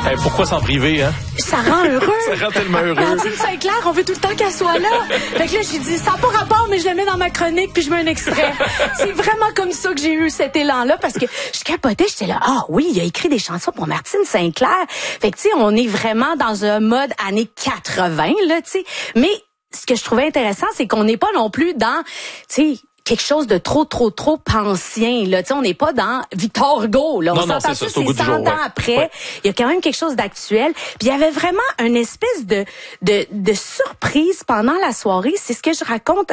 Pourquoi s'en priver, hein? Ça rend heureux. Ça rend tellement heureux. Martine Saint-Clair, on veut tout le temps qu'elle soit là. Fait que là, j'ai dit, ça n'a pas rapport, mais je le mets dans ma chronique puis je mets un extrait. C'est vraiment comme ça que j'ai eu cet élan-là parce que je capotais, j'étais là, ah oui, il a écrit des chansons pour Martine Saint-Clair. Fait que, tu sais, on est vraiment dans un mode années 80, là, tu sais. Mais ce que je trouvais intéressant, c'est qu'on n'est pas non plus dans, tu sais, quelque chose de trop ancien, là. Tu sais, on n'est pas dans Victor Hugo, là. On s'entend ça, c'est 100 ans après. Ouais. Il y a quand même quelque chose d'actuel. Puis il y avait vraiment une espèce de surprise pendant la soirée. C'est ce que je raconte